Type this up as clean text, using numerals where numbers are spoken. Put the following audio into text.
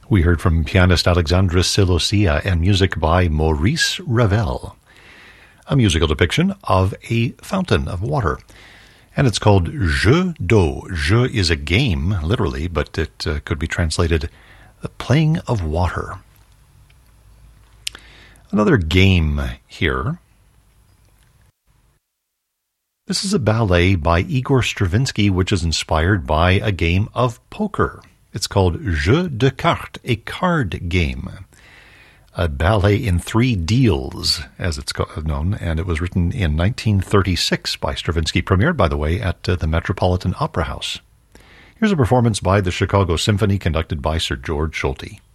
We heard from pianist Alexandre Silosia and music by Maurice Ravel. A musical depiction of a fountain of water. And it's called Jeu d'eau. Jeu is a game, literally, but it could be translated the playing of water. Another game here. This is a ballet by Igor Stravinsky, which is inspired by a game of poker. It's called Jeu de cartes, a card game. A ballet in 3 deals, as it's known, and it was written in 1936 by Stravinsky, premiered, by the way, at the Metropolitan Opera House. Here's a performance by the Chicago Symphony, conducted by Sir George Solti.